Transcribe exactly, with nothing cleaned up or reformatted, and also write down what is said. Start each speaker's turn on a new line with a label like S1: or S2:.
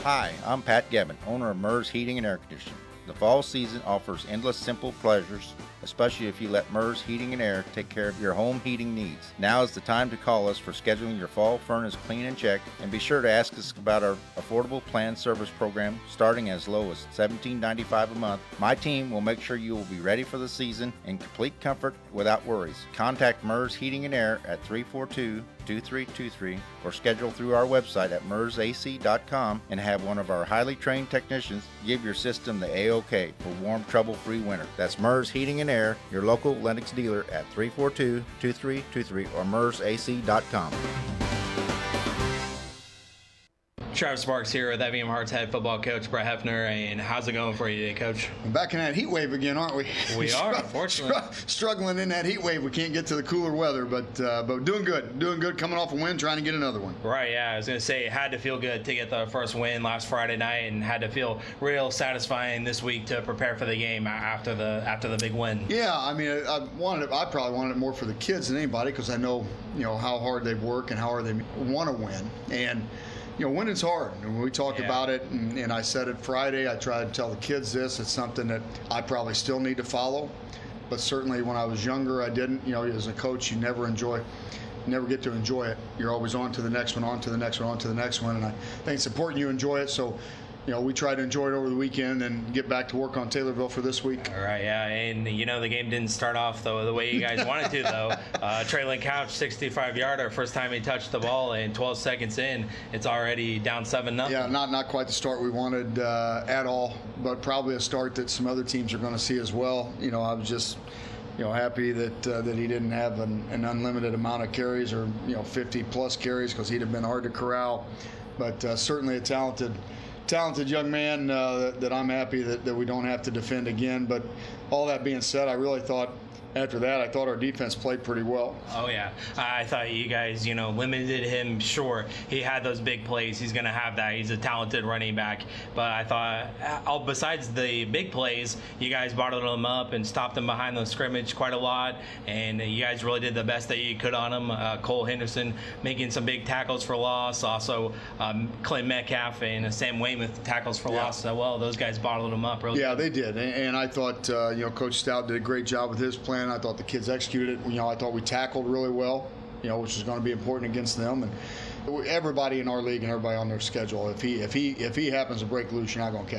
S1: Hi, I'm Pat Gebben, owner of MERS Heating and Air Conditioning. The fall season offers endless simple pleasures, especially if you let MERS Heating and Air take care of your home heating needs. Now is the time to call us for scheduling your fall furnace clean and check, and be sure to ask us about our affordable planned service program starting as low as seventeen ninety-five a month. My team will make sure you will be ready for the season in complete comfort without worries. Contact MERS Heating and Air at three four two, two three two three or schedule through our website at mers a c dot com and have one of our highly trained technicians give your system the A OK for warm, trouble-free winter. That's MERS Heating and Air, your local Lennox dealer at three four two, two three two three or mers a c dot com.
S2: Travis Sparks here with F E M Hearts head football coach Brett Hefner, and how's it going for you today, Coach?
S3: We're back in that heat wave again, aren't we?
S2: We are, unfortunately.
S3: Struggling in that heat wave. We can't get to the cooler weather, but uh, but doing good. Doing good, coming off a win, trying to get another one.
S2: Right, yeah. I was going to say it had to feel good to get the first win last Friday night, and had to feel real satisfying this week to prepare for the game after the after the big win.
S3: Yeah, I mean, I wanted it, I probably wanted it more for the kids than anybody, because I know, you know, how hard they work and how hard they want to win. And you know, winning's hard. And we talked yeah. about it, and, and I said it Friday. I tried to tell the kids this. It's something that I probably still need to follow. But certainly when I was younger, I didn't. You know, as a coach, you never enjoy, never get to enjoy it. You're always on to the next one, on to the next one, on to the next one. And I think it's important you enjoy it. So, you know, we try to enjoy it over the weekend and get back to work on Taylorville for this week.
S2: All right, yeah, and you know the game didn't start off the, the way you guys wanted to, though. Uh, Traylon Couch, sixty-five yarder, first time he touched the ball, and twelve seconds in, it's already down seven nothing.
S3: Yeah, not not quite the start we wanted uh, at all, but probably a start that some other teams are going to see as well. You know, I was just, you know, happy that uh, that he didn't have an, an unlimited amount of carries, or you know, fifty plus carries, because he'd have been hard to corral. But uh, certainly a talented. talented young man uh, that, that I'm happy that, that we don't have to defend again. But all that being said, I really thought after that, I thought our defense played pretty well.
S2: Oh, yeah. I thought you guys, you know, limited him. Sure, he had those big plays. He's going to have that. He's a talented running back. But I thought, all besides the big plays, you guys bottled him up and stopped him behind the scrimmage quite a lot. And you guys really did the best that you could on him. Uh, Cole Henderson making some big tackles for loss. Also, um, Clint Metcalf and Sam Weymouth tackles for yeah. loss. So, well, those guys bottled him up. Really.
S3: Yeah, they did. And, and I thought, uh, you know, Coach Stout did a great job with his plan. I thought the kids executed it. You know, I thought we tackled really well, you know, which is going to be important against them. And everybody in our league and everybody on their schedule, if he if he if he happens to break loose, you're not going to catch